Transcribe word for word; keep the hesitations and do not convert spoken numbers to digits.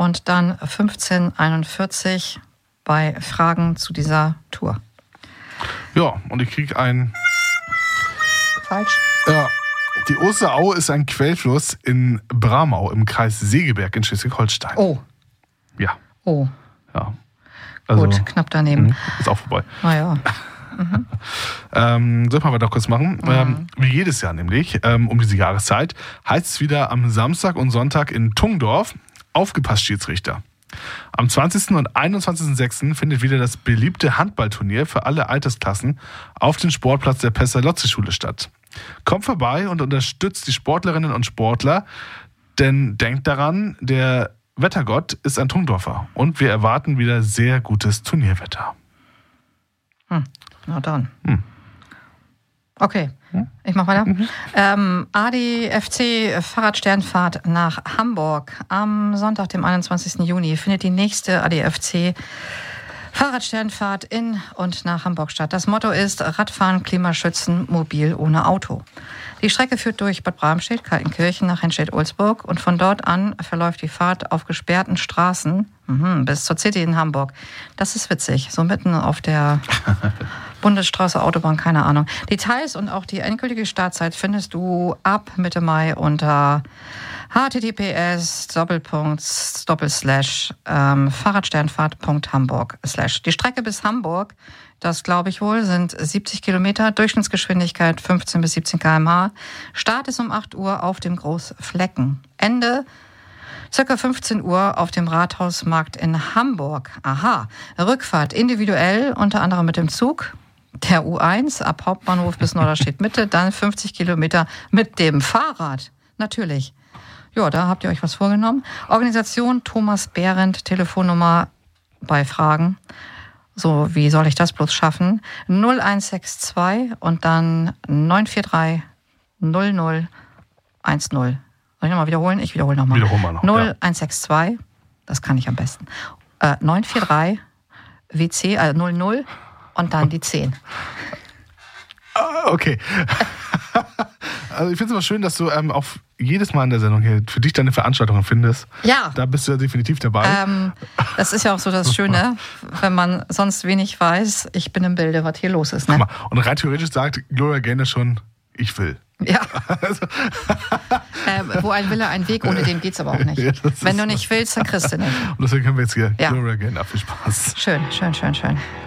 und dann fünfzehn einundvierzig bei Fragen zu dieser Tour. Ja, und ich kriege ein... Falsch. Ja, die Osterau ist ein Quellfluss in Bramau im Kreis Segeberg in Schleswig-Holstein. Oh. Ja. Oh. Ja. Also, gut, knapp daneben. Ist auch vorbei. Naja. Mhm. Ähm, soll ich mal weiter kurz machen? Mhm. Ähm, wie jedes Jahr nämlich, ähm, um diese Jahreszeit, heißt es wieder am Samstag und Sonntag in Tungdorf, aufgepasst Schiedsrichter. Am zwanzigsten und einundzwanzigsten sechsten findet wieder das beliebte Handballturnier für alle Altersklassen auf dem Sportplatz der Pestalozzi-Schule statt. Kommt vorbei und unterstützt die Sportlerinnen und Sportler, denn denkt daran, der Wettergott ist ein Tungdorfer und wir erwarten wieder sehr gutes Turnierwetter. Hm. Na dann. Hm. Okay, ich mach weiter. Mhm. Ähm, A D F C Fahrradsternfahrt nach Hamburg. Am Sonntag, dem einundzwanzigsten Juni, findet die nächste A D F C Fahrradsternfahrt in und nach Hamburg statt. Das Motto ist Radfahren, Klimaschützen, mobil ohne Auto. Die Strecke führt durch Bad Bramstedt, Kaltenkirchen nach Henstedt-Ulzburg und von dort an verläuft die Fahrt auf gesperrten Straßen mhm, bis zur City in Hamburg. Das ist witzig, so mitten auf der Bundesstraße, Autobahn, keine Ahnung. Details und auch die endgültige Startzeit findest du ab Mitte Mai unter https Doppelpunkt Doppelslash ähm, Fahrradsternfahrt Punkt Hamburg slash. Die Strecke bis Hamburg, das glaube ich wohl, sind siebzig Kilometer, Durchschnittsgeschwindigkeit fünfzehn bis siebzehn Kilometer pro Stunde. Start ist um acht Uhr auf dem Großflecken. Ende circa fünfzehn Uhr auf dem Rathausmarkt in Hamburg. Aha. Rückfahrt individuell, unter anderem mit dem Zug der U eins ab Hauptbahnhof bis Norderstedt Mitte, dann fünfzig Kilometer mit dem Fahrrad. Natürlich. Ja, da habt ihr euch was vorgenommen. Organisation Thomas Behrendt, Telefonnummer bei Fragen. So, wie soll ich das bloß schaffen? null eins sechs zwei und dann neun vier drei null null eins null. Soll ich nochmal wiederholen? Ich wiederhole nochmal. Wiederholen wir noch. null eins sechs zwei, das kann ich am besten. Äh, neun vier drei W C, also null null und dann die zehn. Okay. Also ich finde es immer schön, dass du ähm, auch jedes Mal in der Sendung hier für dich deine Veranstaltungen findest. Ja. Da bist du ja definitiv dabei. Ähm, das ist ja auch so das Schöne, wenn man sonst wenig weiß. Ich bin im Bilde, was hier los ist. Ne? Guck mal, und rein theoretisch sagt Gloria Gaynor schon, ich will. Ja. ähm, wo ein Wille, ein Weg, ohne den geht's aber auch nicht. Ja, wenn du nicht willst, dann kriegst du nicht. Und deswegen können wir jetzt hier ja. Gloria Gaynor. Viel Spaß. Schön, schön, schön, schön.